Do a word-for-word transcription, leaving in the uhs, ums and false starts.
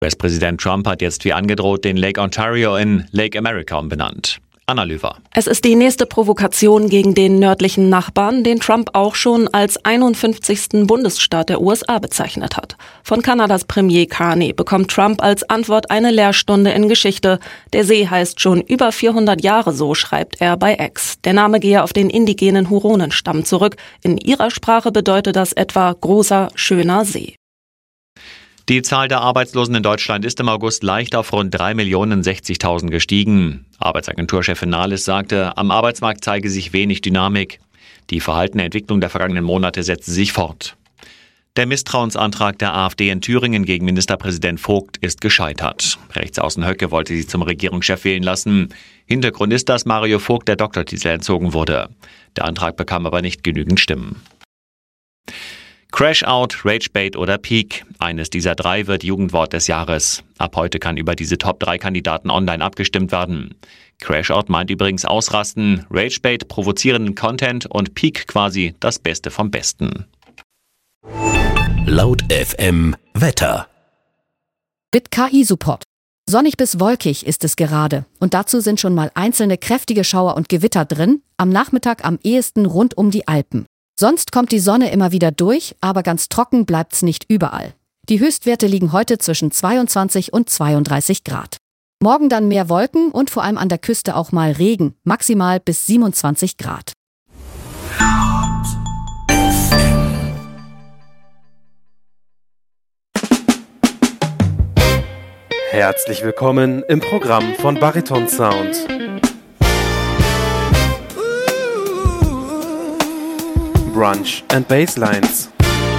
U S-Präsident Trump hat jetzt wie angedroht den Lake Ontario in Lake America umbenannt. Anna Löwer. Es ist die nächste Provokation gegen den nördlichen Nachbarn, den Trump auch schon als einundfünfzigsten Bundesstaat der U S A bezeichnet hat. Von Kanadas Premier Carney bekommt Trump als Antwort eine Lehrstunde in Geschichte. Der See heißt schon über vierhundert Jahre so, schreibt er bei X. Der Name gehe auf den indigenen Huronenstamm zurück. In ihrer Sprache bedeutet das etwa großer, schöner See. Die Zahl der Arbeitslosen in Deutschland ist im August leicht auf rund drei Millionen sechzigtausend gestiegen. Arbeitsagenturchefin Nahles sagte, am Arbeitsmarkt zeige sich wenig Dynamik. Die verhaltene Entwicklung der vergangenen Monate setze sich fort. Der Misstrauensantrag der AfD in Thüringen gegen Ministerpräsident Vogt ist gescheitert. Rechtsaußen Höcke wollte sie zum Regierungschef wählen lassen. Hintergrund ist, dass Mario Vogt der Doktortitel entzogen wurde. Der Antrag bekam aber nicht genügend Stimmen. Crash-Out, Ragebait oder Peak. Eines dieser drei wird Jugendwort des Jahres. Ab heute kann über diese Top drei Kandidaten online abgestimmt werden. Crash-Out meint übrigens ausrasten, Ragebait provozierenden Content und Peak quasi das Beste vom Besten. Laut F M Wetter. Mit K I-Support. Sonnig bis wolkig ist es gerade. Und dazu sind schon mal einzelne kräftige Schauer und Gewitter drin. Am Nachmittag am ehesten rund um die Alpen. Sonst kommt die Sonne immer wieder durch, aber ganz trocken bleibt's nicht überall. Die Höchstwerte liegen heute zwischen zweiundzwanzig und zweiunddreißig Grad. Morgen dann mehr Wolken und vor allem an der Küste auch mal Regen, maximal bis siebenundzwanzig Grad. Herzlich willkommen im Programm von Bariton Sound. Brunch and Basslines.